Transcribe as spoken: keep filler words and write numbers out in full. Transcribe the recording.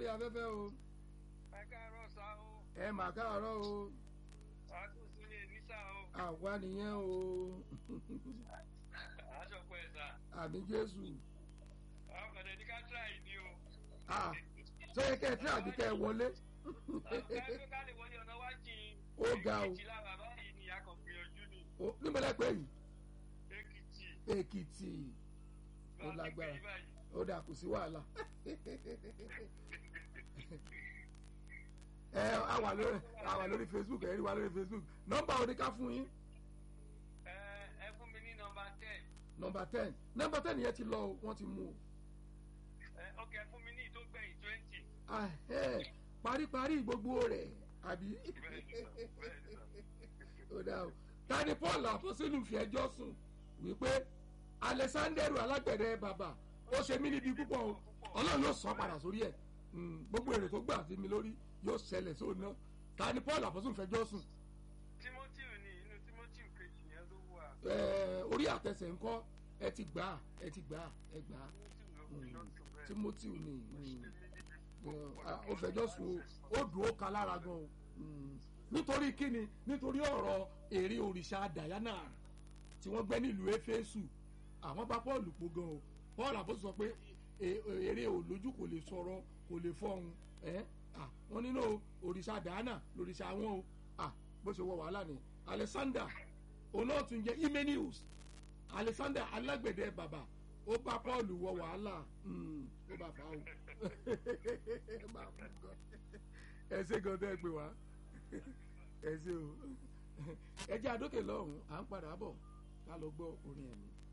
lórí afẹ́fẹ́ o. ẹ káàárọ̀ sá o. ẹ mà káàárọ̀ o. àtúnṣe lè ní sá o. àwa nìyẹn o. aṣọ pẹ̀ sá. àmì Jésù. àwọn kan ní ká tíráì ní o. ṣé kẹ́ ẹ tí àbí kẹ́ ẹ wọlé. ọ̀gá ká lè wọlé ọ̀nà wá jìn. ó ga o. èkìtì lára báyìí ni a kàn gbìyànjú ni. níbo lẹ pé yìí. èkìtì. èkìtì. ó lágbára ó dà kù sí wàhálà. ẹ àwa lórí àwa lórí Facebook ẹ rí wa lórí Facebook nọ́mbà oníká fún yín. ẹ ẹ fún mi ní nọ́mbà ten. nọ́mbà ten nọ́mbà ten yẹn ti lọ o wọ́n ti mú o. ẹ ok fún mi ní ìtó gbẹ̀yìn twenty. paríparí gbogbo rẹ̀ àbí. ó dà o ta ni Paul àpọ́sítélì fi ẹjọ́ sùn wípé Alexanderu alágbẹ̀dẹ bàbá ó ṣe mí níbi púpọ̀ o Ọlọ́run yóò sọ padà sórí ẹ̀ gbogbo èrè tó gbà sí mi lórí yóò ṣẹlẹ̀ sóun náà ta ni Paul àpọ́sítélì fẹjọ́ sùn. Timothy ni inú Timothy kejì yẹn ló wà. orí àtẹsẹ̀ ńkọ́ ẹ ti gbà ẹ ti gbà ẹ gbà Timothy ni ó fẹjọ́ sùn ó dùn ó ka lára gan o nítorí kíni nítorí ọ̀rọ̀ ère òrìṣà Diana tí wọ́n gbẹ́ nílùú Éfésù àwọn bá Paul pọ̀ gan o Paul àpò sọ pé ère olójú kò lè sọ̀rọ̀ kò lè fọhùn ẹ́ wọ́n nínú òrìṣà Diana lòrìṣà wọn o bó ṣe wọ wàhálà ni Alexander olóòtú jẹ́ Hymenius Alexander alágbẹ̀dẹ bàbá ó bá Paul wọ wàhálà ó bá fà ó ẹ ṣe gan tẹ́ ẹ pè wá ẹ ṣe o ẹ jẹ́ àdókè lọ́hùn-ún à ń padà bọ̀ ká lọ gbọ́ orin ẹ̀mí.